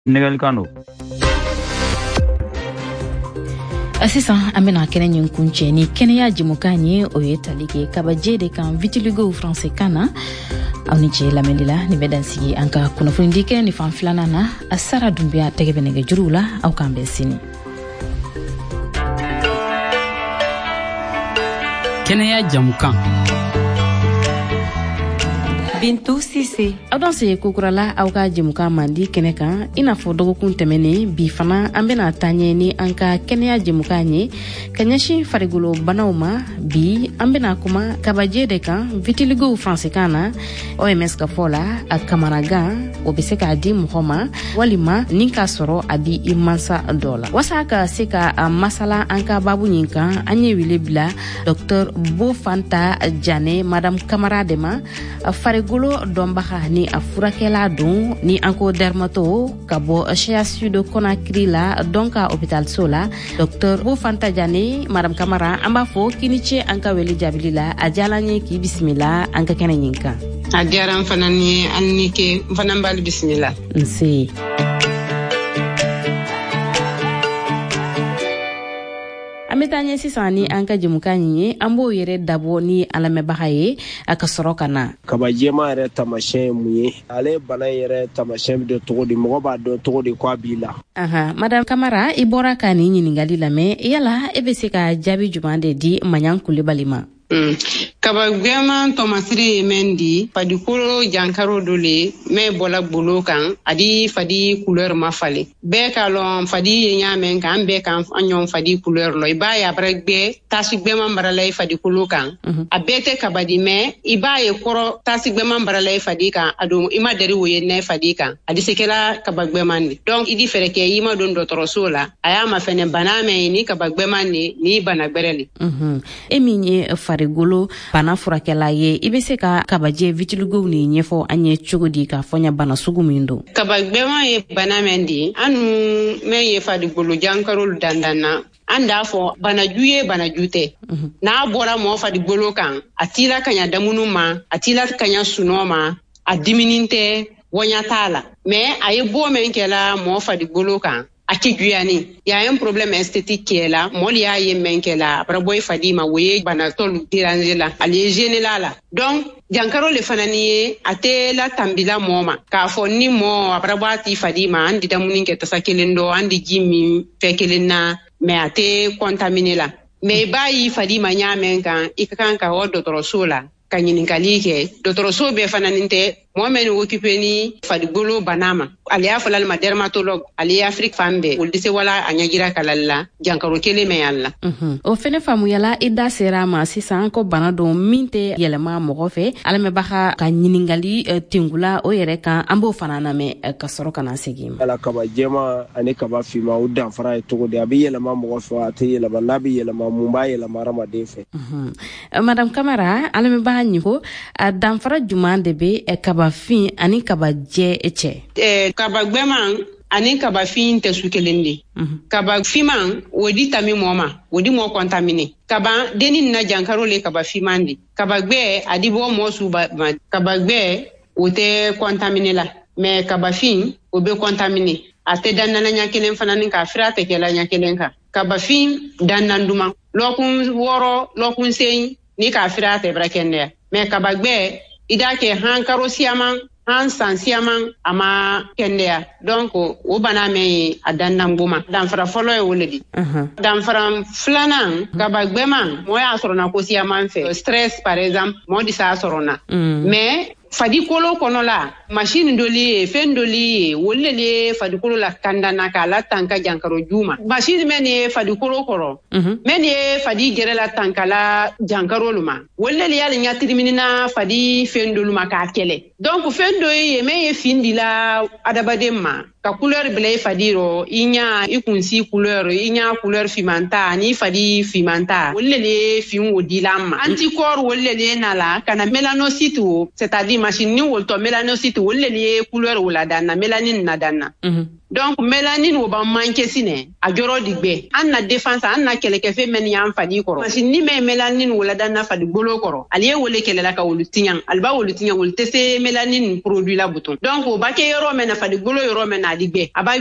Negalkano. Sisan an bena kɛnɛ ɲin kuncɛ ni kɛnɛya jɛmukan ye o ye tali kɛ kabaje de kan vitiligo français kan na aw ni cɛ lamɛnni la ni bɛ dansigi an ka kunnafonidi kɛ ni fan filanan na a Sara Dunbiya tɛgɛ bɛ nɛgɛ juruw la aw k'an bɛn sini. Kɛnɛya jɛmukan Bintou Sise. Aw dan se kokurala aw ka jɛmukan mandi kɛnɛ kan i n'a fɔ dɔgɔkun tɛmɛnen bi fana an bena taa ɲɛ ni an ka kɛnɛya jɛmukan ye ka ɲɛsin farigolo banaw ma. Bi an bena kuma kabaje de kan vitiligo français kan na OMS ka fɔ la a kamanagan o be se k'a di mɔgɔ ma walima ni k'a sɔrɔ a di i mansa dɔ la. Wasa ka se ka masala an ka babu ɲin kan an ye wele bila Dr Bofanta Jane Madame Kamara de ma farigolo dɔnbaga ni a furakɛla don ni an ko dermato ka bɔ CHU de Conakry la donc ka hôpital so la. Dr Bofanta Jane Madame Kamara an b'a fɔ kini ce an ka wele jaabili la a diyala n ye k'i bisimila an ka kɛnɛ ɲin kan. A diyara n fana ni an ni ke n fana b'ali bisimila. Nse. An bɛ taa ɲɛ sisan ni an ka jɛmukan ye an b'o yɛrɛ dabɔ ni an lamɛnbaga ye a ka sɔrɔ ka na. Kabajɛma yɛrɛ tamasiyɛn ye mun ye? Ale bana yɛrɛ tamasiyɛn bɛ dɔn cogo di? Mɔgɔ b'a dɔn cogo di k'a b'i la? Madame Kamara, i bɔra ka nin ɲininkali lamɛn yala e bɛ se ka jaabi jumɛn de di Maɲan Kulibali ma? Kabagwema tomasiri ye men di fadikolo jankaro dole me bola bolo kan adi fadi couleur ma fale be ka lon fadi ye nyamen kan be kan anyon fadi couleur lo iba ya bregbe tasigbe man barala fadikolo kan abete kabadi me iba ye koro tasigbe man barala fadi kan ado ima dari wo ye ne fadi kan adi sekela kabagwema ni donc idi fereke ima don dotoro sola aya ma fene baname ni kabagwema ni bana gbereli eminye farigolo bana furakɛla ye i bɛ se ka kabaje vitiligo ni ɲɛfɔ an ye cogo di k'a fɔ ɲa bana sugu min don? Kabagbɛma ye bana min di anu men ye farigolo jankarolu dandanna an d'a fɔ banaju ye banaju tɛ n'a bɔra mɔgɔ farigolo kan a tila kaɲa damunu ma a tila kaɲa sunɔ ma a diminin tɛ wɔɲa t'a la mais a ye bɔ min kɛla mɔgɔ farigolo kan a tɛ juyani y a un problème esthétique qui est là mɔli y'a ye min kɛla a bara bɔ i fadi ma o ye banatɔlu déranger la ale ye gêner la donc jankaro le fana ni ye a tɛ la tambila mɔɔ ma k'a fɔ ni mɔɔ a bara bɔ a t'i fadi ma an di damuni kɛ tasa kelen dɔ an di ji min fɛ kelen na mais a tɛ contaminer la mais i b'a y'i fadi ma ɲa min kan i ka kan ka hɔ dɔgɔtɔrɔso la ka ɲininkali kɛ dɔgɔtɔrɔso bɛɛ fana nin tɛ mɔgɔ min occupé ni farigolo bana ma ale y'a fɔla ma dermatologue ale ye Afrique fan bɛɛ olu tɛ se wala a ɲɛjira kalali la jankaro kelen mɛn yan la. O fɛnɛ faamuyala i da sera ma sisan ko bana don min tɛ yɛlɛma mɔgɔ fɛ alamɛbaga ka ɲininkali tengula o yɛrɛ kan an b'o fana lamɛn ka sɔrɔ ka na segin ma. Ala kaba jɛma ani kaba finma o danfara ye cogo di? A bɛ yɛlɛma mɔgɔ fɛ a tɛ yɛlɛma n'a bɛ yɛlɛma mun b'a yɛlɛma hadamaden fɛ? Madame Kamara alamɛbaga ɲi ko a danfara jumɛn de bɛ kaba fin ani kaba jɛ cɛ? Kabagbɛma ani kabafin tɛ su kelen de. Kabafiman o di tami mɔɔ ma o di mɔɔ contaminer. Kaba deni na jankaro le kabafiman de. Kabagbɛ a di bɔ mɔɔ su ma. Kabagbɛ o tɛ contaminer la mais kabafin o bɛ contaminer. A tɛ danana ɲa kelen fana ni k'a fira tɛ kɛla ɲa kelen kan. Kabafin dannan duman lɔkun wɔɔrɔ lɔkun sen ni k'a fira tɛ bara kɛnɛya mais kabagbɛ i d'a kɛ han karo siyaman han san siyaman a ma kɛnɛya donc o bana min ye a dandan goma danfara fɔlɔ ye o le di. Danfara filanan kabagbɛma mɔgɔ y'a sɔrɔ na ko siyaman fɛ stress par exemple mɔgɔ de s'a sɔrɔ na mais fadikolo kɔnɔ la machine doli ye fɛn doli ye olu le ye fadikolo la kandana k'a la tanka jankaro juma machine men ye fadikolo kɔrɔ men ye fadi gɛrɛ la tankala jankaro lu ma olu le y'ale ɲatiriminina fadi fɛn dolu ma k'a kɛlɛ donc fɛn dɔ ye men ye fin di la adamaden ma ka couleur bila i fadi rɔ i ɲa i kunsi couleur i ɲa couleur fimanta ani fadi fimanta olu le ye fin o dila ma anticorps olu le ye na la kana mélanocyte c'est-à-dire machine ni woltɔ mélanocyte olu le ye couleur o la danna mélanine na danna donc mélanine o ba manqué sine a joro digbe an na défense an na kele ke fe men yan fadi koro parce ni me mélanine wala dan na fadi golo koro aliye wole kele la ka wolu tiyan alba wolu tiyan wol tese mélanine produit la bouton donc o ba ke yoro men na fadi golo yoro men na digbe aba